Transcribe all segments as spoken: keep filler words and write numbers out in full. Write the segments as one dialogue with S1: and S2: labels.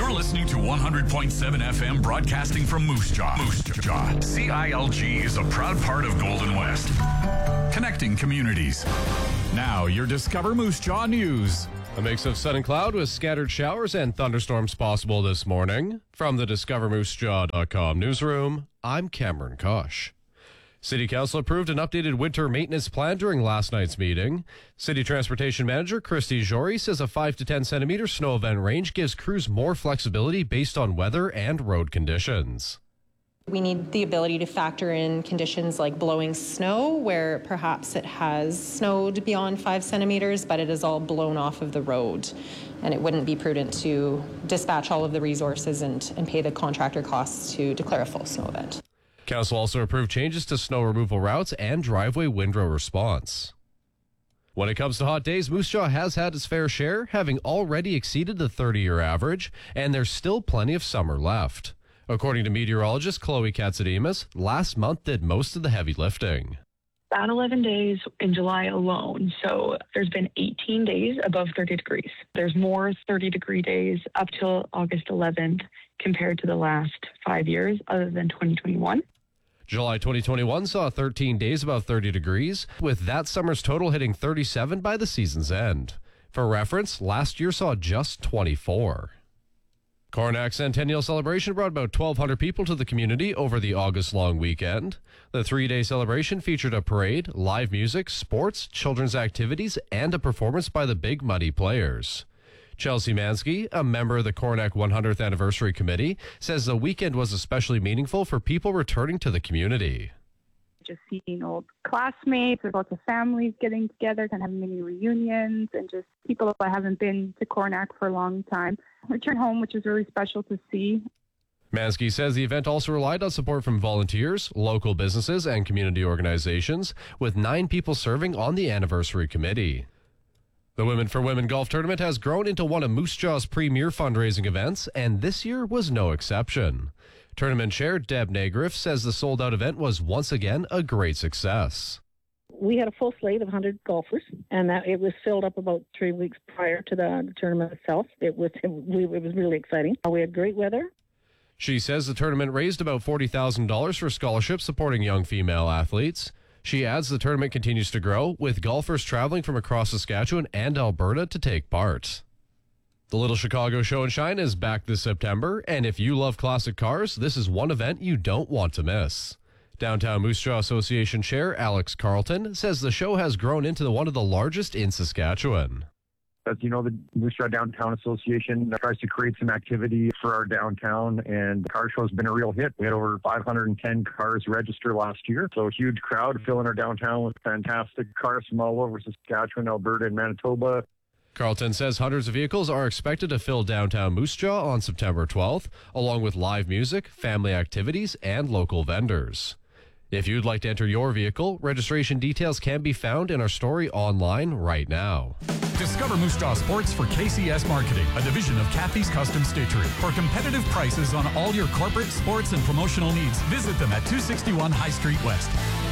S1: You're listening to one hundred point seven F M broadcasting from Moose Jaw. Moose Jaw. C I L G is a proud part of Golden West. Connecting communities. Now, your Discover Moose Jaw news.
S2: A mix of sun and cloud with scattered showers and thunderstorms possible this morning. From the discover moose jaw dot com newsroom, I'm Cameron Kosh. City Council approved an updated winter maintenance plan during last night's meeting. City Transportation Manager Christy Jory says a five to ten centimeter snow event range gives crews more flexibility based on weather and road conditions.
S3: We need the ability to factor in conditions like blowing snow, where perhaps it has snowed beyond five centimeters, but it is all blown off of the road. And it wouldn't be prudent to dispatch all of the resources and, and pay the contractor costs to declare a full snow event.
S2: Council also approved changes to snow removal routes and driveway windrow response. When it comes to hot days, Moose Jaw has had its fair share, having already exceeded the thirty-year average, and there's still plenty of summer left. According to meteorologist Chloe Katsidimas, last month did most of the heavy lifting.
S4: About eleven days in July alone. So there's been eighteen days above thirty degrees. There's more thirty degree days up till August eleventh compared to the last five years other than twenty twenty-one.
S2: July twenty twenty-one saw thirteen days above thirty degrees, with that summer's total hitting thirty-seven by the season's end. For reference, last year saw just twenty-four. Coronach Centennial Celebration brought about twelve hundred people to the community over the August-long weekend. The three-day celebration featured a parade, live music, sports, children's activities, and a performance by the Big Muddy Players. Chelsea Mansky, a member of the Coronach one hundredth Anniversary Committee, says the weekend was especially meaningful for people returning to the community.
S5: Just seeing old classmates, there's lots of families getting together, kind of having mini reunions, and just people that haven't been to Coronach for a long time return home, which is really special to see.
S2: Mansky says the event also relied on support from volunteers, local businesses, and community organizations, with nine people serving on the anniversary committee. The Women for Women golf tournament has grown into one of Moose Jaw's premier fundraising events, and this year was no exception. Tournament chair Deb Negriff says the sold-out event was once again a great success.
S6: We had a full slate of one hundred golfers, and that it was filled up about three weeks prior to the tournament itself. It was it, it was really exciting. We had great weather.
S2: She says the tournament raised about forty thousand dollars for scholarships supporting young female athletes. She adds the tournament continues to grow, with golfers traveling from across Saskatchewan and Alberta to take part. The Little Chicago Show and Shine is back this September, and if you love classic cars, this is one event you don't want to miss. Downtown Moose Jaw Association Chair Alex Carlton says the show has grown into one of the largest in Saskatchewan.
S7: As you know, the Moose Jaw Downtown Association tries to create some activity for our downtown, and the car show has been a real hit. We had over five hundred ten cars register last year, so a huge crowd filling our downtown with fantastic cars from all over Saskatchewan, Alberta, and Manitoba.
S2: Carlton says hundreds of vehicles are expected to fill downtown Moose Jaw on September twelfth, along with live music, family activities, and local vendors. If you'd like to enter your vehicle, registration details can be found in our story online right now.
S1: Discover Moose Jaw Sports for K C S Marketing, a division of Kathy's Custom Stitchery. For competitive prices on all your corporate, sports, and promotional needs, visit them at two sixty-one High Street West.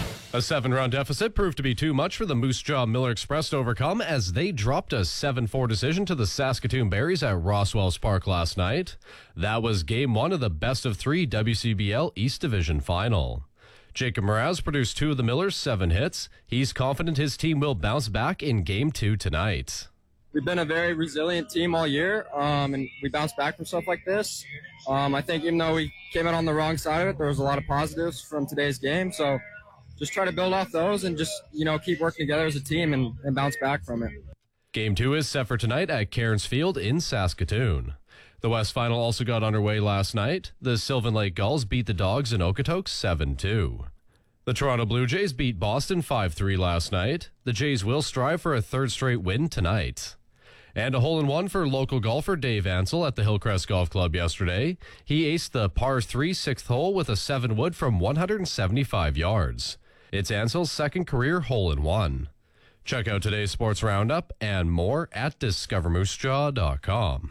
S2: A seven-run deficit proved to be too much for the Moose Jaw Miller Express to overcome as they dropped a seven four decision to the Saskatoon Berries at Roswells Park last night. That was game one of the best of three W C B L East Division final. Jacob Mraz produced two of the Millers' seven hits. He's confident his team will bounce back in game two tonight.
S8: We've been a very resilient team all year, um, and we bounced back from stuff like this. Um, I think even though we came out on the wrong side of it, there was a lot of positives from today's game. So just try to build off those and just, you know, keep working together as a team and, and bounce back from it.
S2: Game two is set for tonight at Cairns Field in Saskatoon. The West Final also got underway last night. The Sylvan Lake Gulls beat the Dogs in Okotoks seven two. The Toronto Blue Jays beat Boston five three last night. The Jays will strive for a third straight win tonight. And a hole-in-one for local golfer Dave Ansel at the Hillcrest Golf Club yesterday. He aced the par three sixth hole with a seven wood from one hundred seventy-five yards. It's Ansel's second career hole-in-one. Check out today's sports roundup and more at discover moose jaw dot com.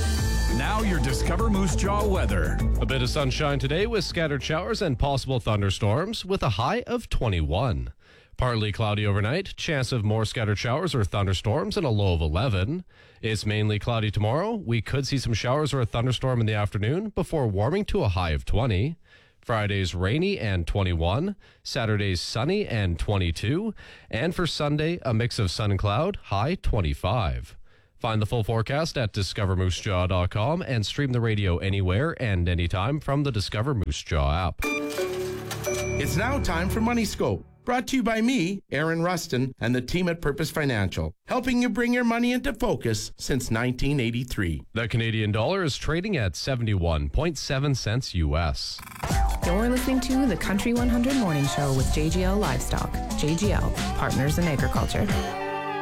S1: Now your Discover Moose Jaw weather.
S2: A bit of sunshine today with scattered showers and possible thunderstorms with a high of twenty-one. Partly cloudy overnight, chance of more scattered showers or thunderstorms and a low of eleven. It's mainly cloudy tomorrow. We could see some showers or a thunderstorm in the afternoon before warming to a high of twenty. Friday's rainy and twenty-one. Saturday's sunny and twenty-two. And for Sunday, a mix of sun and cloud, high twenty-five. Find the full forecast at discover moose jaw dot com and stream the radio anywhere and anytime from the Discover Moose Jaw app.
S9: It's now time for Money Scope. Brought to you by me, Aaron Rustin, and the team at Purpose Financial, helping you bring your money into focus since nineteen eighty-three.
S2: The Canadian dollar is trading at seventy-one point seven cents U S.
S10: You're listening to the Country one hundred Morning Show with J G L Livestock. J G L, Partners in Agriculture.